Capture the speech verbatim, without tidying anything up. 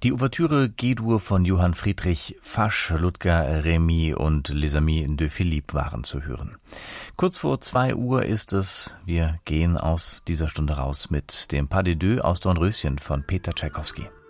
Die Ouvertüre G-Dur von Johann Friedrich Fasch, Ludger Remy und Les Amis de Philippe waren zu hören. Kurz vor zwei Uhr ist es. Wir gehen aus dieser Stunde raus mit dem Pas de Deux aus Dornröschen von Peter Tschaikowski.